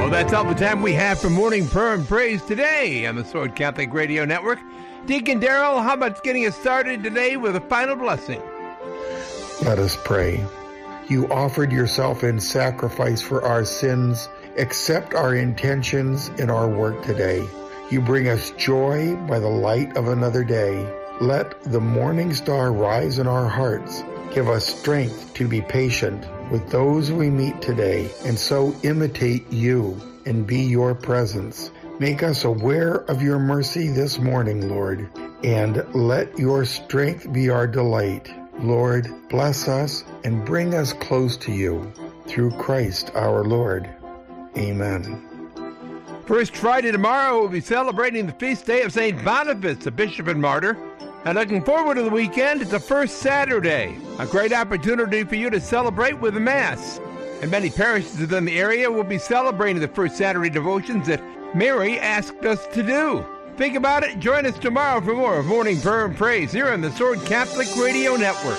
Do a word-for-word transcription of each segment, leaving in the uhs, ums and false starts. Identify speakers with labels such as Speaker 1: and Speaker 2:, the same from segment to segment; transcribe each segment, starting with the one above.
Speaker 1: Well, that's all the time we have for Morning Prayer and Praise today on the Sword Catholic Radio Network. Deacon Darrell, how about getting us started today with a final blessing?
Speaker 2: Let us pray. You offered yourself in sacrifice for our sins. Accept our intentions in our work today. You bring us joy by the light of another day. Let the morning star rise in our hearts. Give us strength to be patient with those we meet today, and so imitate you and be your presence. Make us aware of your mercy this morning, Lord, and let your strength be our delight. Lord, bless us and bring us close to you through Christ our Lord. Amen.
Speaker 1: First Friday tomorrow, we'll be celebrating the feast day of Saint Boniface, the bishop and martyr. And looking forward to the weekend, it's the first Saturday, a great opportunity for you to celebrate with a Mass. And many parishes within the area will be celebrating the first Saturday devotions that Mary asked us to do. Think about it. Join us tomorrow for more of Morning Prayer and Praise here on the Sword Catholic Radio Network.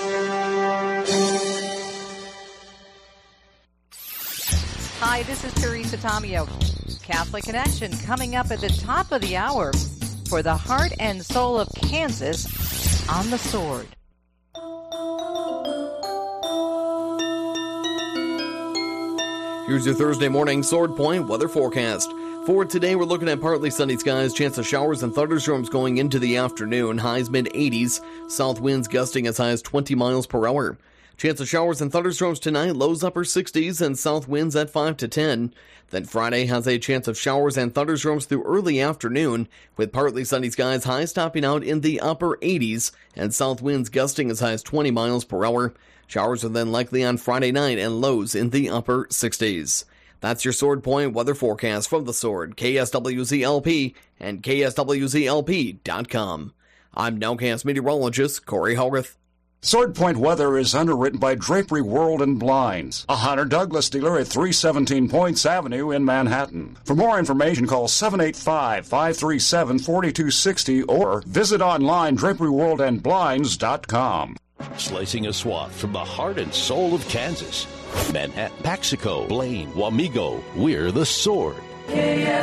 Speaker 3: Hi, this is Teresa Tomeo. Catholic Connection coming up at the top of the hour for the heart and soul of Kansas on the Sword.
Speaker 4: Here's your Thursday morning Sword Point weather forecast. For today, we're looking at partly sunny skies, chance of showers and thunderstorms going into the afternoon, highs mid eighties, south winds gusting as high as twenty miles per hour. Chance of showers and thunderstorms tonight, lows upper sixties and south winds at five to ten. Then Friday has a chance of showers and thunderstorms through early afternoon, with partly sunny skies, highs topping out in the upper eighties and south winds gusting as high as twenty miles per hour. Showers are then likely on Friday night and lows in the upper sixties. That's your Sword Point weather forecast from the Sword, K S W Z L P and K S W Z L P dot com. I'm Nowcast meteorologist Corey Hogarth.
Speaker 5: Sword Point weather is underwritten by Drapery World and Blinds, a Hunter Douglas dealer at three seventeen Points Avenue in Manhattan. For more information, call seven eight five, five three seven, four two six zero or visit online drapery world and blinds dot com.
Speaker 6: Slicing a swath from the heart and soul of Kansas. Manhattan, Paxico, Blaine, Wamego, we're the Sword.
Speaker 7: K S